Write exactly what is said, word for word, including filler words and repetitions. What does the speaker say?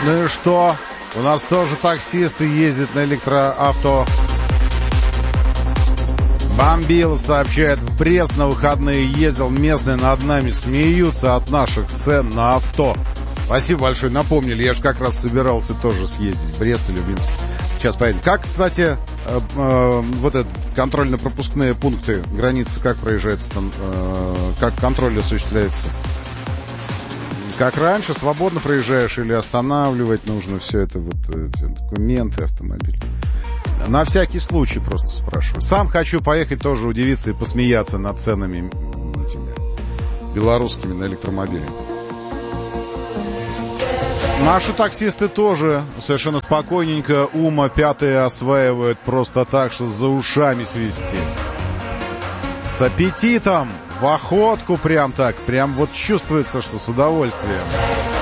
Ну и что? У нас тоже таксисты ездят на электроавто. Бомбил, сообщает, в Брест на выходные ездил, местные над нами смеются от наших цен на авто. Спасибо большое, напомнили, я же как раз собирался тоже съездить в Брест или в Минск. Сейчас поедем. Как, кстати, э, э, вот это контрольно-пропускные пункты, границы, как проезжается там, э, как контроль осуществляется? Как раньше, свободно проезжаешь или останавливать нужно все это, вот эти документы, автомобиль? На всякий случай просто спрашиваю. Сам хочу поехать тоже удивиться и посмеяться над ценами этими белорусскими на электромобили. Наши таксисты тоже совершенно спокойненько ума пятые осваивают просто так, что за ушами свисти. С аппетитом, в охотку прям так, прям вот чувствуется, что с удовольствием.